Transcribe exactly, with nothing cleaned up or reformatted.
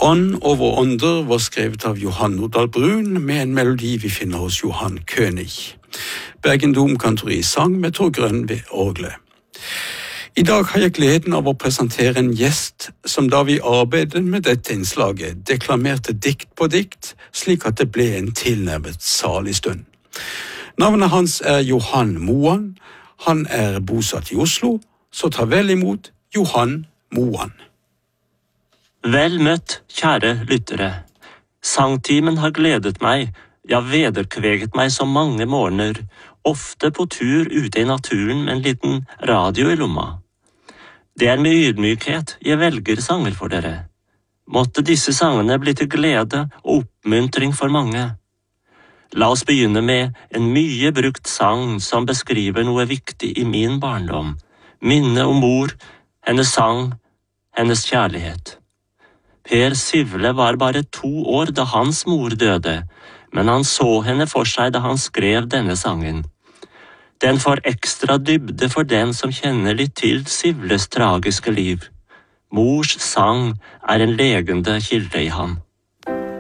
Ånd over ånder var skrevet av Johan Nordahl Brun med en melodi vi finner hos Johan König. Bergen Domkantori sang med Tor Grønn ved orgelet. I dag har jeg gleden av å presentere en gjest som da vi arbeidet med dette innslaget deklamerte dikt på dikt, slik at det ble en tilnærmet salig stund. Navnet hans er Johan Moan. Han er bosatt i Oslo, så ta vel imot Johan Moan. Vel møtt, kjære lyttere. Sangtimen har gledet meg, ja vederkveget meg så mange morgener, ofte på tur ute i naturen med en liten radio i lomma. Det er med ydmykhet jeg velger sanger for dere. Måtte disse sangene bli til glede og oppmuntring for mange. La oss begynne med en mye brukt sang som beskriver noe viktig i min barndom. Minne om mor, hennes sang, hennes kjærlighet. Per Sivle var bare to år da hans mor døde, men han så henne for seg da han skrev denne sangen. Den får ekstra dybde for den som kjenner litt til Sivles tragiske liv. Mors sang er en legende kilde i han.